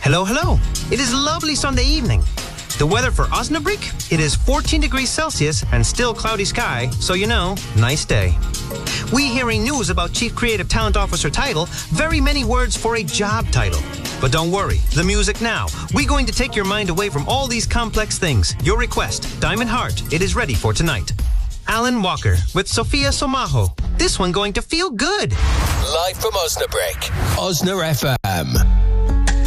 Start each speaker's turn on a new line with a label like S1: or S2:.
S1: Hello, hello. It is a lovely Sunday evening. The weather for Osnabrück, it is 14 degrees Celsius and still cloudy sky, so you know, nice day. We hearing news about Chief Creative Talent Officer title, very many words for a job title. But don't worry, the music now. We're going to take your mind away from all these complex things. Your request, Diamond Heart, it is ready for tonight. Alan Walker with Sophia Somajo. This one going to feel good.
S2: Live from Osnabrück, Osna FM.